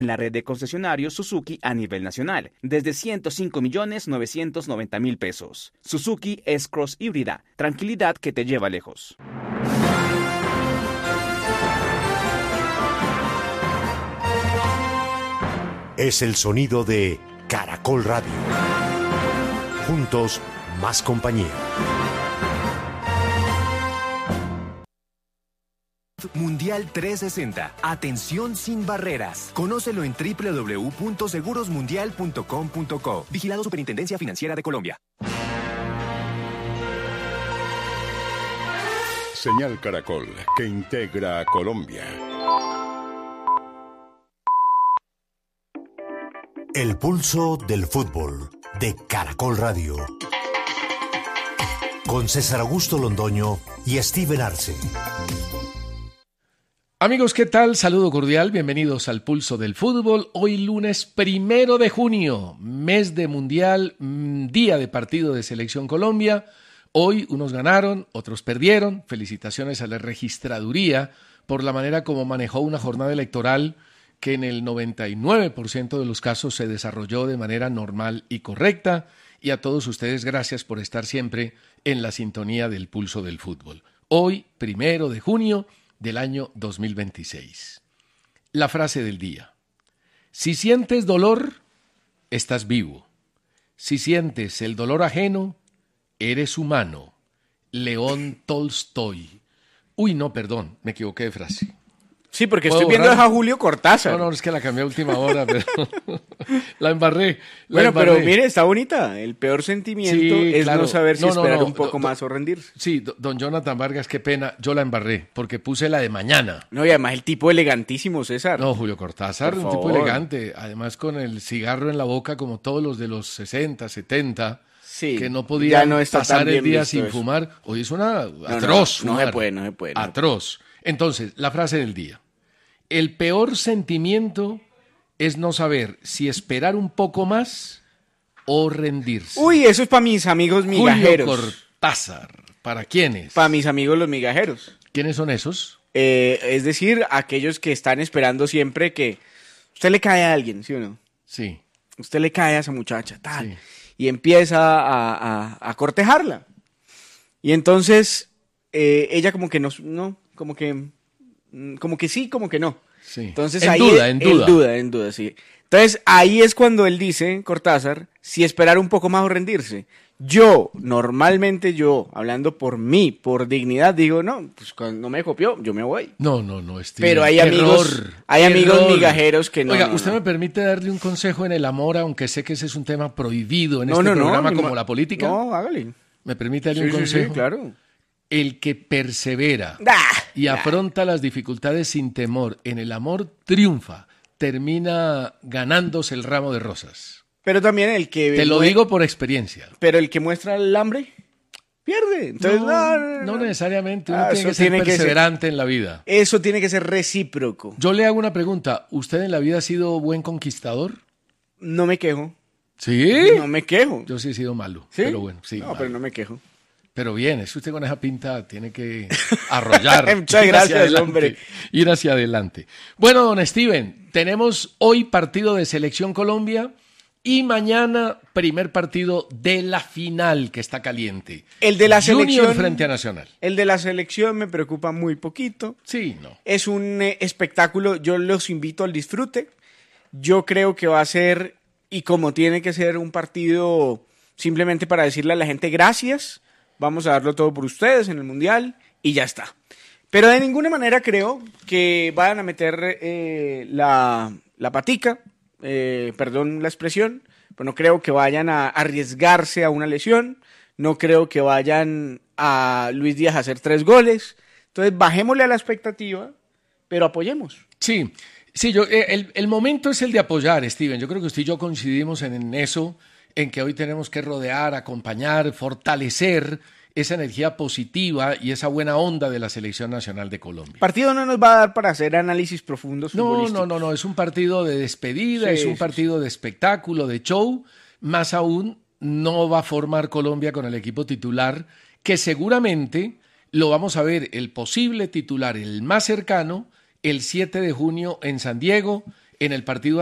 en la red de concesionarios Suzuki a nivel nacional, desde 105.990.000 pesos. Suzuki S-Cross híbrida, tranquilidad que te lleva lejos. Es el sonido de Caracol Radio. Juntos, más compañía. Mundial 360. Atención sin barreras. Conócelo en www.segurosmundial.com.co. Vigilado Superintendencia Financiera de Colombia. Señal Caracol, que integra a Colombia. El pulso del fútbol de Caracol Radio. Con César Augusto Londoño y Steven Arce. Amigos, ¿qué tal? Saludo cordial, bienvenidos al Pulso del Fútbol. Hoy lunes 1 de junio, mes de Mundial, día de partido de Selección Colombia. Hoy unos ganaron, otros perdieron. Felicitaciones a la registraduría por la manera como manejó una jornada electoral que en el 99% de los casos se desarrolló de manera normal y correcta. Y a todos ustedes, gracias por estar siempre en la sintonía del Pulso del Fútbol. Hoy, 1 de junio del año 2026. La frase del día. Si sientes dolor, estás vivo. Si sientes el dolor ajeno, eres humano. León Tolstoy. Uy, no, perdón, me equivoqué de frase. Sí, porque estoy viendo a Julio Cortázar. No, es que la cambié a última hora, pero la embarré. Pero mire, está bonita. El peor sentimiento es claro, no saber si esperar un poco más o rendirse. Sí, don Jonathan Vargas, qué pena, yo la embarré, porque puse la de mañana. No, y además el tipo elegantísimo, César. No, Julio Cortázar, un tipo elegante, además con el cigarro en la boca como todos los de los 60, 70... Sí, que no podían pasar el día sin fumar. Hoy es una atroz. No se puede. Atroz. Entonces, la frase del día. El peor sentimiento es no saber si esperar un poco más o rendirse. Uy, eso es para mis amigos migajeros. Julio Cortázar. ¿Para quiénes? Para mis amigos los migajeros. ¿Quiénes son esos? Es decir, aquellos que están esperando siempre que usted le cae a alguien, ¿sí o no? Sí. Usted le cae a esa muchacha, tal. Sí. Y empieza a cortejarla. Y entonces ella como que no, como que sí, como que no. Sí. Entonces en duda, sí. Entonces ahí es cuando él dice, Cortázar, si esperar un poco más o rendirse. Normalmente hablando por mí, por dignidad, digo, no, pues cuando no me copió, yo me voy. No, Steve. Pero hay amigos migajeros que no. Oiga, ¿usted me permite darle un consejo en el amor, aunque sé que ese es un tema prohibido en este programa como la política? No, hágale. ¿Me permite darle un consejo? Sí, claro. El que persevera y afronta las dificultades sin temor en el amor triunfa, termina ganándose el ramo de rosas. Pero también el que... Te lo digo por experiencia. Pero el que muestra el hambre, pierde. Entonces, no necesariamente. Uno tiene que ser perseverante en la vida. Eso tiene que ser recíproco. Yo le hago una pregunta. ¿Usted en la vida ha sido buen conquistador? No me quejo. ¿Sí? No me quejo. Yo sí he sido malo. ¿Sí? Pero bueno, sí. No, malo. pero no me quejo. Pero bien, es que usted con esa pinta tiene que arrollar. Muchas gracias, hombre. Ir hacia adelante. Bueno, don Steven, tenemos hoy partido de Selección Colombia y mañana primer partido de la final que está caliente. El de la Junior selección frente a Nacional. El de la selección me preocupa muy poquito. Sí, no. Es un espectáculo, yo los invito al disfrute. Yo creo que va a ser, y como tiene que ser, un partido simplemente para decirle a la gente gracias. Vamos a darlo todo por ustedes en el Mundial y ya está. Pero de ninguna manera creo que vayan a meter la patica, perdón la expresión, pero no creo que vayan a arriesgarse a una lesión, no creo que vayan a Luis Díaz a hacer 3 goles. Entonces bajémosle a la expectativa, pero apoyemos. Sí, el momento es el de apoyar, Steven. Yo creo que usted y yo coincidimos en eso, en que hoy tenemos que rodear, acompañar, fortalecer esa energía positiva y esa buena onda de la Selección Nacional de Colombia. Partido no nos va a dar para hacer análisis profundos futbolísticos. No, es un partido de despedida, es un partido de espectáculo, de show, más aún no va a formar Colombia con el equipo titular, que seguramente lo vamos a ver, el posible titular, el más cercano, el 7 de junio en San Diego, en el partido